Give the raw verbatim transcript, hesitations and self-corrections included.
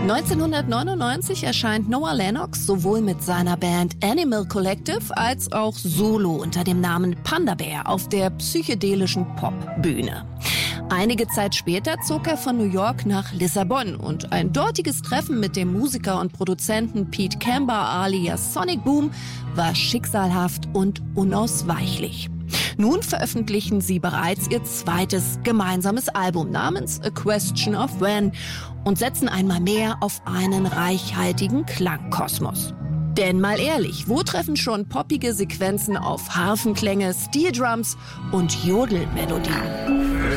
neunzehnhundertneunundneunzig erscheint Noah Lennox sowohl mit seiner Band Animal Collective als auch solo unter dem Namen Panda Bear auf der psychedelischen Popbühne. Einige Zeit später zog er von New York nach Lissabon und ein dortiges Treffen mit dem Musiker und Produzenten Pete Kember alias Sonic Boom war schicksalhaft und unausweichlich. Nun veröffentlichen sie bereits ihr zweites gemeinsames Album namens A Question of When und setzen einmal mehr auf einen reichhaltigen Klangkosmos. Denn mal ehrlich, wo treffen schon poppige Sequenzen auf Harfenklänge, Steeldrums und Jodelmelodien?